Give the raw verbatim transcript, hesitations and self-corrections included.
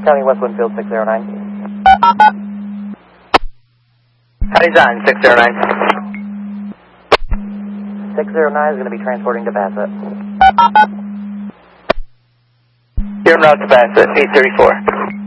County, West Winfield, six zero nine. County's on, six zero nine. six zero nine is going to be transporting to Bassett. You're en route to Bassett, eight thirty-four.